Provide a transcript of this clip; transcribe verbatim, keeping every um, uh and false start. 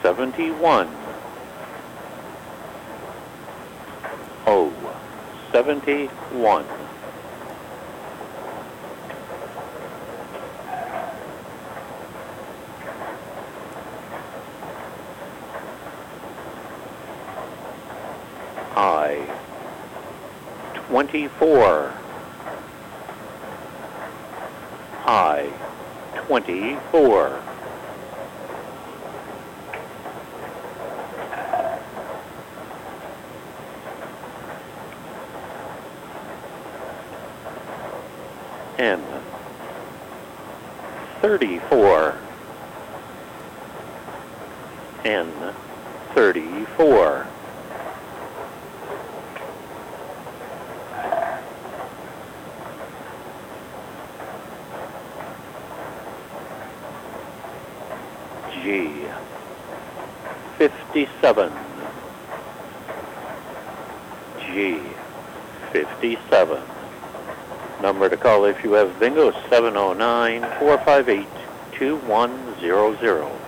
seventy-one. O, seventy-one. I, twenty-four. I, twenty-four. N, thirty-four. N, thirty-four. G, fifty-seven. G, fifty-seven. Number to call if you have bingo, seven oh nine, four five eight, two one zero zero.